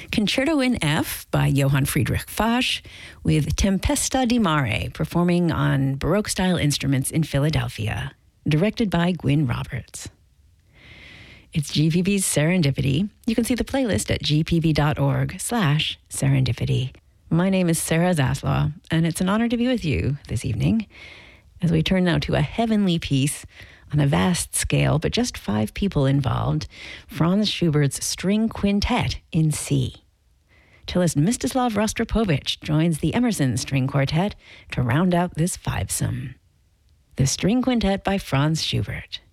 Concerto in F by Johann Friedrich Fasch with Tempesta di Mare performing on Baroque-style instruments in Philadelphia, directed by Gwyn Roberts. It's GPB's Serendipity. You can see the playlist at gpb.org/serendipity. My name is Sarah Zaslaw, and it's an honor to be with you this evening as we turn now to a heavenly piece on a vast scale, but just 5 people involved, Franz Schubert's String Quintet in C. Cellist Mstislav Rostropovich joins the Emerson String Quartet to round out this fivesome. The String Quintet by Franz Schubert.